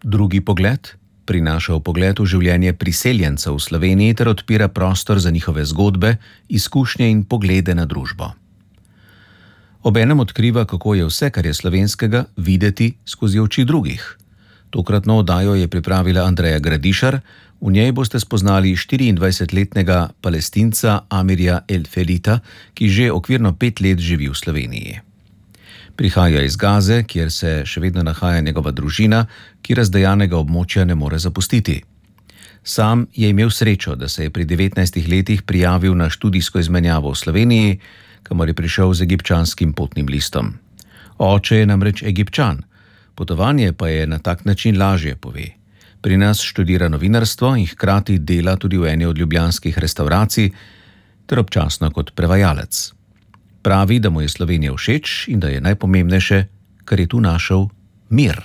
Drugi pogled prinaša vpogled v življenje priseljencev v Sloveniji ter odpira prostor za njihove zgodbe, izkušnje in poglede na družbo. Obenem odkriva, kako je vse, kar je slovenskega, videti skozi oči drugih. Tokratno oddajo je pripravila Andreja Gradišar, v njej boste spoznali 24-letnega Palestinca Amirja El-Felita, ki že okvirno 5 let živi v Sloveniji. Prihaja iz Gaze, kjer se še vedno nahaja njegova družina, ki razdejanega območja ne more zapustiti. Sam je imel srečo, da se je pri 19 letih prijavil na študijsko izmenjavo v Sloveniji, kamor je prišel z egipčanskim potnim listom. Oče je namreč Egipčan, potovanje pa je na tak način lažje, pove. Pri nas študira novinarstvo in hkrati dela tudi v eni od ljubljanskih restavracij ter občasno kot prevajalec. Pravi, da mu je Slovenija všeč in da je najpomembnejše, kar je tu našel, mir.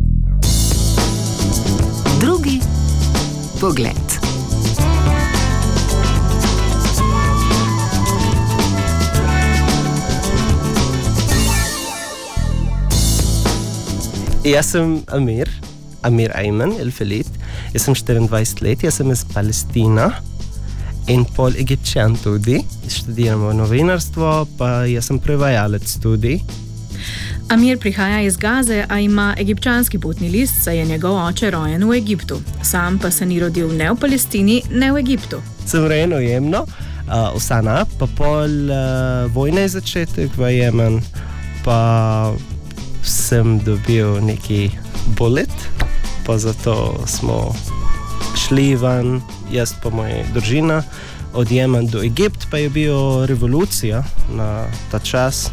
Drugi pogled. Jaz sem Amir Ayman El-Felit. Jaz sem 24 let, jaz sem iz Palestina in pol Egipčan tudi. Študiramo novinarstvo, pa jaz sem prevajalec tudi. Amir prihaja iz Gaze, a ima egipčanski potni list, saj je njegov oče rojen v Egiptu. Sam pa se ni rodil ne v Palestini, ne v Egiptu. Sem rojen v Jemnu, v Sana, pa pol vojne je začetek v Jemen, pa sem dobil neki bolet, pa zato smo šli ven, jaz pa moja družina, od Jemen do Egipt, pa je bila revolucija na ta čas,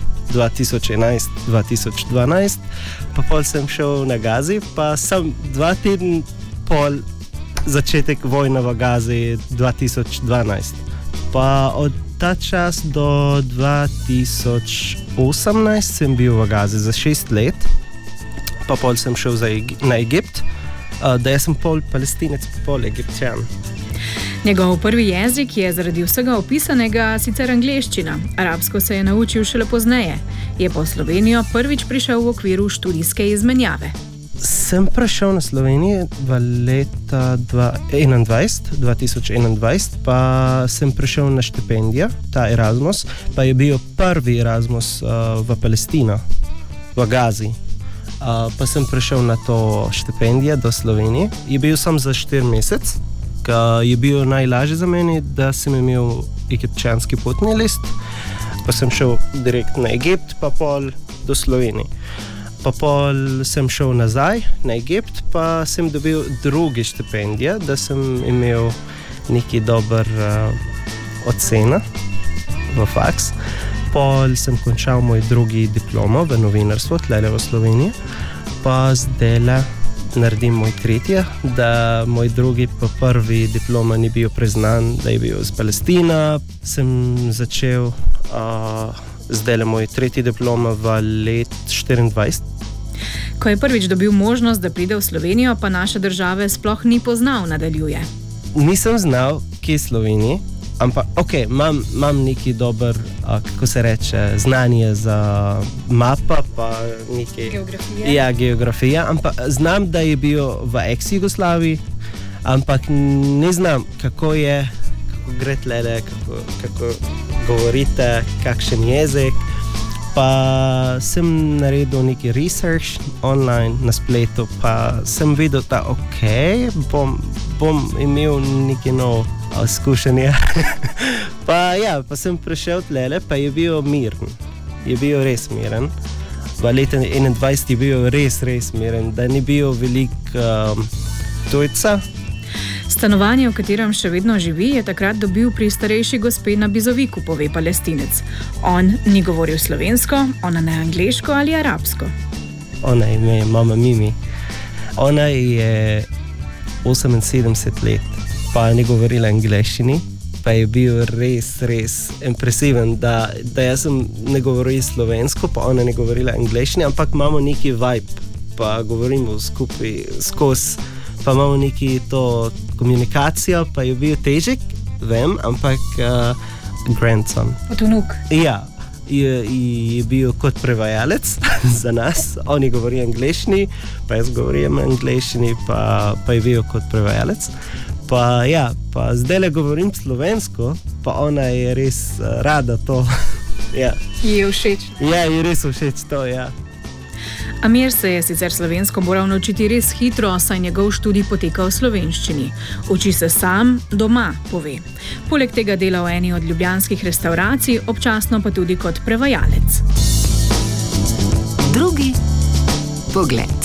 2011-2012, pa pol sem šel na Gazi, pa sem 2 tedna pol začetek vojne v Gazi 2012. Pa od ta čas do 2018 sem bil v Gazi za 6 let, pa pol sem šel na Egipt, da jaz sem pol Palestinec, pol Egipčan. Njegov prvi jezik je zaradi vsega opisanega sicer angleščina, arabsko se je naučil šele pozneje. Je po Slovenijo prvič prišel v okviru študijske izmenjave. Sem prišel na Slovenijo v leta 2021, pa sem prišel na štipendijo, ta Erasmus, pa je bil prvi Erasmus v Palestino, v Gazi. Pa sem prišel na to štipendijo do Slovenije. Je bil sem za 4 mesece, ker je bil najlažje za meni, da sem imel egipčanski potni list, pa sem šel direkt na Egipt, pa pol do Slovenije. Pa pol sem šel nazaj na Egipt, pa sem dobil druge štipendije, da sem imel neki dober ocena v faks. Pol sem končal moj drugi diplomo v novinarstvu, tlele v Sloveniji, pa zdaj naredim moj tretji, da moj drugi pa prvi diploma ni bil priznan, da je bil iz Palestina. Sem začel zdaj moj tretji diploma v let 24. Ko je prvič dobil možnost, da pride v Slovenijo, pa naše države sploh ni poznal, nadaljuje. Nisem znal, kje je Slovenija, ampak imam neki dober, kako se reče, znanje za mapa, pa neki geografija. Ja, geografija, ampak znam, da je bil v ex-Jugoslaviji, ampak ne znam, kako je, kako gre tlele, kako govorite, kakšen jezik. Pa sem naredil neki research online na spletu, pa sem videl, da bom imel neki nov izkušenje. Pa sem prišel tlele, pa je bil miren. Je bil res miren. V letu 21 je bil res miren, da ni bil velik tujca. Stanovanje, v katerem še vedno živi, je takrat dobil pri starejši gospe na Bizoviku, pove Palestinec. On ni govoril slovensko, ona ne angleško ali arabsko. Ona ime mama Mimi. Ona je 78 let, pa ni govorila angleščini, pa je bil res impresiven, da jaz sem ne govoril slovensko, pa ona ne govorila angleščini, ampak imamo neki vibe, pa govorimo skupaj skozi. Pa imamo neki to komunikacijo, pa je bil težek, vem, ampak grandson. Potonuk. Ja, je bil kot prevajalec za nas. Oni govorijo angleščini, pa jaz govorim angleščini, pa je bil kot prevajalec. Pa zdaj le govorim slovensko, pa ona je res rada to. Ja. Je všeč. Ja, je res všeč to, ja. Amir se je sicer slovensko moral naučiti res hitro, saj njegov študij poteka v slovenščini. Uči se sam, doma, pove. Poleg tega dela v eni od ljubljanskih restavracij, občasno pa tudi kot prevajalec. Drugi pogled.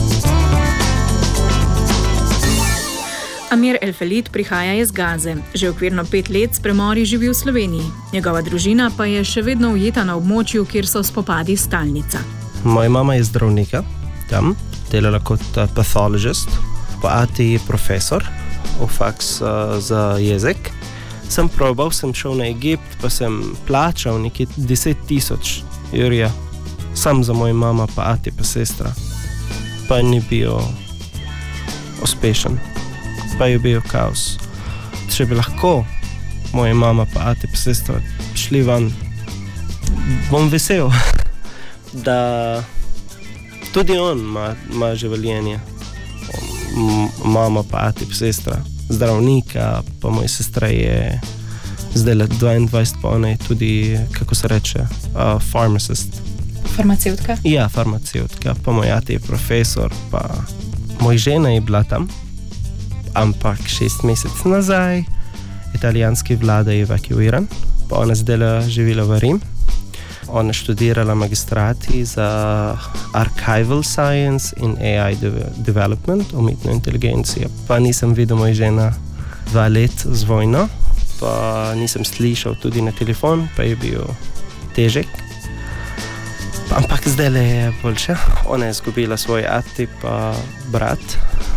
Amir El-Felid prihaja iz Gaze. Že okvirno 5 let s premori živi v Sloveniji. Njegova družina pa je še vedno ujeta na območju, kjer so spopadi stalnica. Moja mama je zdravnika tam, delala kot pathologist, pa ati je profesor v faks za jezik. Sem šel na Egipt, pa sem plačal nekaj 10,000 jurja. Sam za moja mama, pa ati, pa sestra. Pa ni bil uspešen. Pa je bil kaos. Če bi lahko moja mama, pa ati, pa sestra šli van, bom vesel. Da tudi on ima življenje. Mama, pa ati, pa sestra, zdravnika, pa moja sestra je zdaj let 22, pa ona je tudi, kako se reče, pharmacist. Farmaceutka? Ja, farmaceutka, pa moj ati je profesor, pa moja žena je bila tam, ampak 6 mesecev nazaj italijanski vlada je evakuiran, pa ona zdaj živela v Rim. Ona študirala magistrati za archival science in AI development, umetno inteligencijo. Pa nisem videl moja žena 2 let z vojno, pa nisem slišal tudi na telefon, pa je bil težek. Ampak zdaj je boljše. Ona je izgubila svoj ati, pa brat,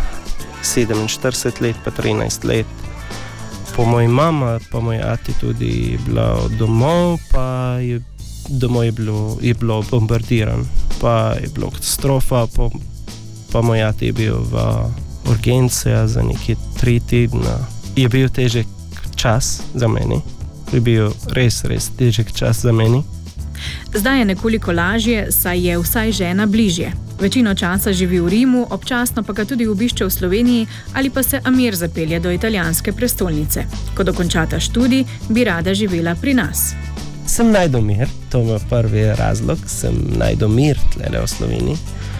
47 let, pa 13 let. Po moji mama, pa moj ati tudi bila domov, pa je domov je bilo bombardiran, pa je bilo katastrofa, pa moj ati je bil v urgenciji za nekaj 3 tedna. Je bil težek čas za meni, je bil res težek čas za meni. Zdaj je nekoliko lažje, saj je vsaj žena bližje. Večino časa živi v Rimu, občasno pa ga tudi obišče v Sloveniji ali pa se Amir zapelje do italijanske prestolnice. Ko dokončata študij, bi rada živela pri nas. Sem najdel mir, to je prvi razlog, sem najdel mir tlele v Sloveniji.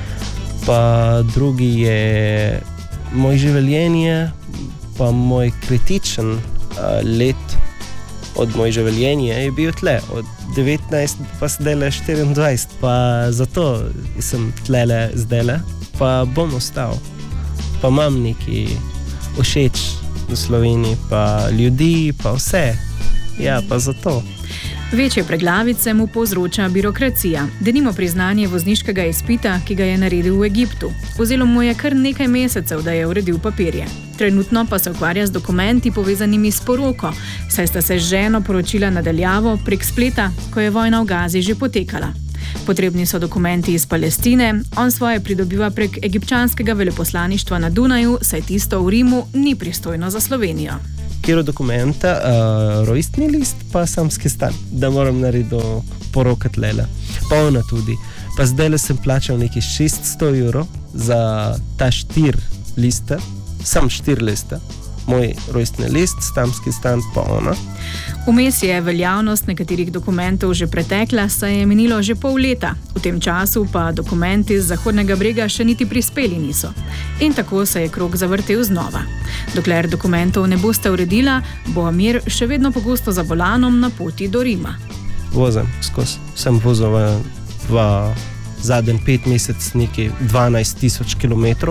Pa drugi je moj življenje, pa moj kritičen let od moje življenja je bil tle, od 19 pa zdaj 24, pa zato sem tlele zdaj, pa bom ostal. Pa imam nekaj všeč v Sloveniji, pa ljudi, pa vse. Ja, pa zato. Večje preglavice mu povzroča birokracija. Denimo priznanje vozniškega izpita, ki ga je naredil v Egiptu. Vzelo mu je kar nekaj mesecev, da je uredil papirje. Trenutno pa se ukvarja z dokumenti povezanimi s poroko, saj sta se z ženo poročila nadaljavo prek spleta, ko je vojna v Gazi že potekala. Potrebni so dokumenti iz Palestine, on svoje pridobiva prek egipčanskega veleposlaništva na Dunaju, saj tisto v Rimu ni pristojno za Slovenijo. Kjer dokumenta, rojstni list, pa samski stan, da moram narediti porokat lela. Pa ona tudi. Pa zdaj sem plačal nekaj 600 evrov za ta 4 liste, sam 4 liste. Moj rojstni list, samski stan, pa ona. Vmes je veljavnost nekaterih dokumentov že pretekla, saj je minilo že pol leta. V tem času pa dokumenti z Zahodnega brega še niti prispeli niso. In tako se je krog zavrtel znova. Dokler dokumentov ne boste uredila, bo Amir še vedno pogosto za volanom na poti do Rima. Vozem skozi. Sem vozil v zadnjih 5 mesec nekaj 12,000 kilometrov.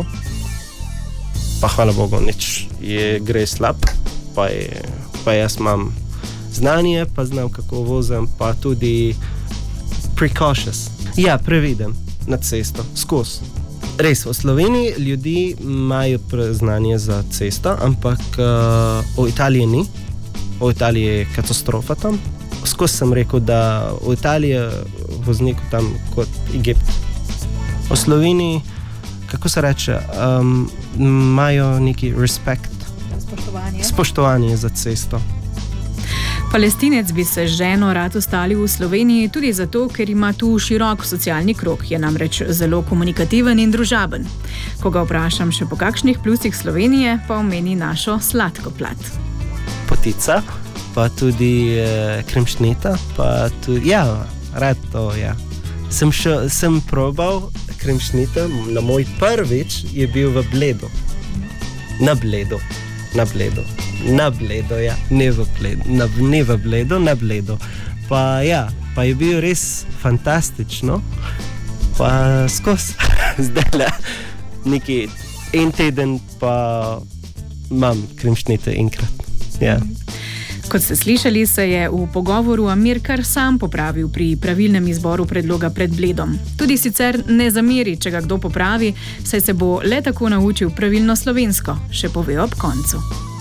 Pa hvala Bogu, nič gre slab, pa jaz imam znanje, pa znam kako vozim, pa tudi precautious. Ja, previden na cesto, skozi. Res, v Sloveniji ljudi imajo znanje za cesto, ampak v Italiji ni. V Italiji je katastrofa tam. Skozi sem rekel, da v Italiji vozniku tam kot Egipt. V Sloveniji, kako se reče, imajo neki respekt. Spoštovanje za cesto. Palestinec bi se z ženo rad ustalil v Sloveniji tudi zato, ker ima tu širok socialni krog, je namreč zelo komunikativen in družaben. Ko ga vprašam še po kakšnih plusih Slovenije, pa omeni našo sladko plat. Potica, pa tudi kremšnita, pa tudi, ja, rad to, ja. Sem probal kremšnita, na moj prvič je bil v Bledu. Na Bledu, ja, ne v Bledu, na Bledu. Pa ja, pa je bil res fantastično, pa skozi. Zdaj neki en teden pa imam kremšnite enkrat, ja. Kot ste slišali, se je v pogovoru Amir kar sam popravil pri pravilnem izboru predloga pred Bledom. Tudi sicer ne zameri, če ga kdo popravi, saj se bo le tako naučil pravilno slovensko, še pove ob koncu.